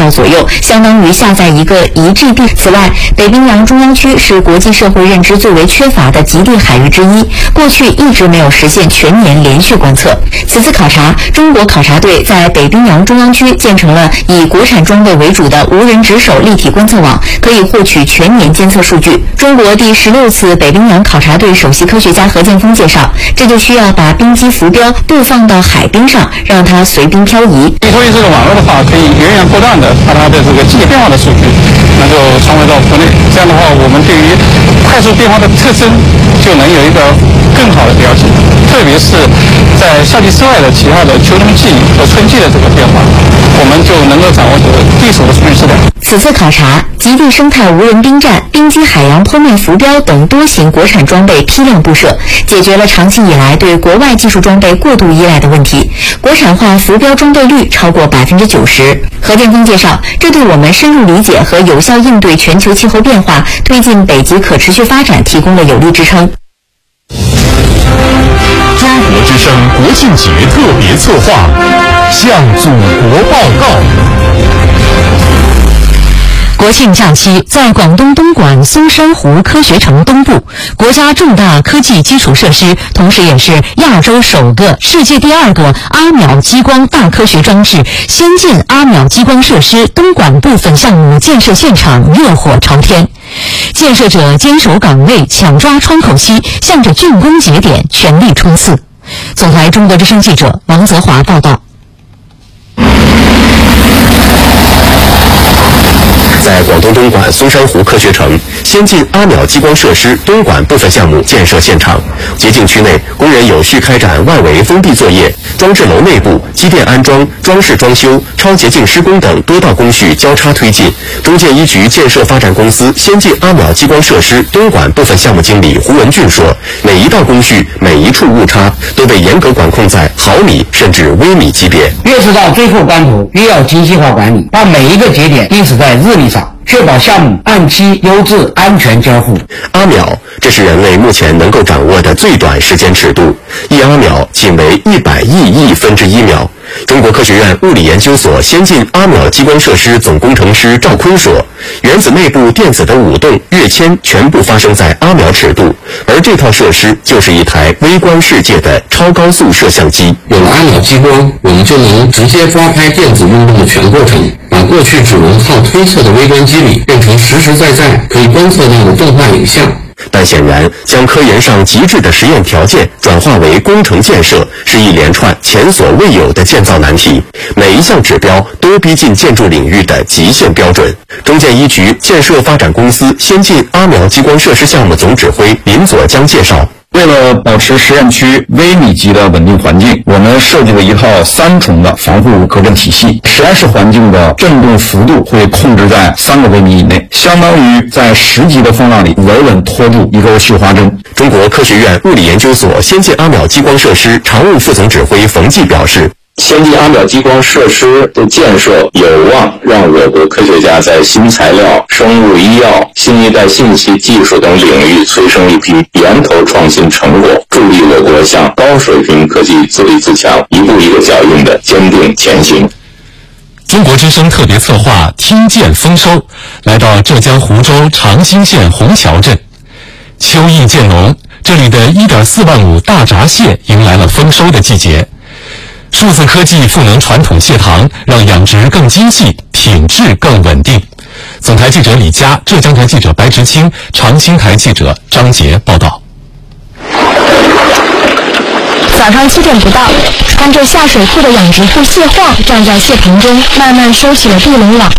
兆左右，相当于下载一个1GB。此外，北冰洋中央区是国际社会认知最为缺乏的极地海域之一，过去一直没有实现全年连续观测。此次考察，中国考察队在北冰洋中央区建成了以国产装备为主的无人值守立体观测网，可以获取全年监测数据。中国第16次北冰洋考察队首席科学家何建峰介绍，这就需要把冰机浮标布放到海冰上，让它随冰漂移。 所以这个网络的话，可以源源不断的把它的这个季节变化的数据能够传回到国内。这样的话，我们对于快速变化的特征就能有一个更好的了解，特别是在夏季之外的其他的秋冬季和春季的这个变化，我们就能够掌握这个地手的数据质量。 此次考察，极地生态无人冰站、冰机海洋剖面浮标等多型国产装备批量布设，解决了长期以来对国外技术装备过度依赖的问题。国产化浮标装备率超过90%。何建峰介绍，这对我们深入理解和有效应对全球气候变化、推进北极可持续发展提供了有力支撑。 中国之声国庆节特别策划，向祖国报告。国庆假期，在广东东莞松山湖科学城东部，国家重大科技基础设施，同时也是亚洲首个、世界第2个阿秒激光大科学装置先进阿秒激光设施东莞部分项目建设现场热火朝天。建设者坚守岗位，抢抓窗口期，向着竣工节点全力冲刺。总台中国之声记者王泽华报道。在广东东莞松山湖科学城，先进阿秒激光设施东莞部分项目建设现场，洁净区内工人有序开展外围封闭作业，装置楼内部机电安装、装饰装修、超洁净施工等多道工序交叉推进。中建一局建设发展公司先进阿秒激光设施东莞部分项目经理胡文俊说，每一道工序、每一处误差都被严格管控在毫米甚至微米级别。 越是到最后关头，越要精细化管理，把每一个节点定死在日历上，确保项目按期、优质、安全交付。 阿秒，这是人类目前能够掌握的最短时间尺度，一阿秒仅为100亿分之1秒。中国科学院物理研究所先进阿秒激光设施总工程师赵坤说，原子内部电子的舞动、跃迁全部发生在阿秒尺度，而这套设施就是一台微观世界的超高速摄像机。 有了阿秒激光，我们就能直接抓拍电子运动的全过程，把过去只能靠推测的微观机理变成实实在在可以观测到的动画影像。 但显然，将科研上极致的实验条件转化为工程建设，是一连串前所未有的建造难题。每一项指标都逼近建筑领域的极限标准。中建一局建设发展公司先进阿秒激光设施项目总指挥林佐江介绍， 为了保持实验区微米级的稳定环境，我们设计了一套3重的防护隔震体系。实验室环境的振动幅度会控制在3个微米以内，相当于在10级的风浪里稳稳拖住一根绣花针。 中国科学院物理研究所先进阿秒激光设施常务副总指挥冯骥表示， 先进阿秒激光设施的建设有望让我国科学家在新材料、生物医药、新一代信息技术等领域催生一批源头创新成果，助力我国向高水平科技自立自强一步一个脚印的坚定前行。 中国之声特别策划听见丰收，来到浙江湖州长兴县虹桥镇。秋意渐浓，这里的1.4万亩大闸蟹迎来了丰收的季节。数字科技赋能传统蟹塘，让养殖更精细，品质更稳定。总台记者李佳，浙江台记者白直清，长兴台记者张杰报道。 早上7点不到，穿着下水裤的养殖户蟹晃站在蟹棚中，慢慢收起了地笼网。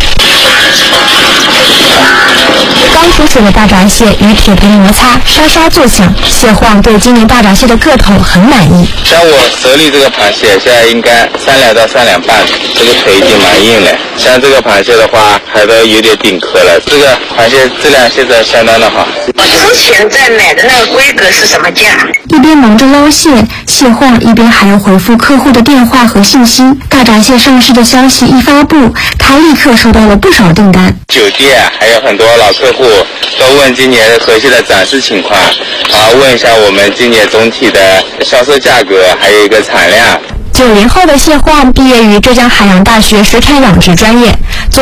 刚出水的大闸蟹与铁盆摩擦，沙沙作响。蟹晃对今年大闸蟹的个头很满意。 像我手里这个螃蟹，现在应该3两到3两半，这个腿已经蛮硬了。像这个螃蟹的话，还都有点顶壳了。这个螃蟹质量现在相当的好。 之前在买的那个规格是什么价？ 一边忙着捞蟹，蟹晃一边还要回复客户的电话和信息。大闸蟹上市的消息一发布，他立刻收到了不少订单。 酒店还有很多老客户都问今年河蟹的展示情况，问一下我们今年总体的销售价格，还有一个产量。 90后的蟹晃毕业于浙江海洋大学水产养殖专业。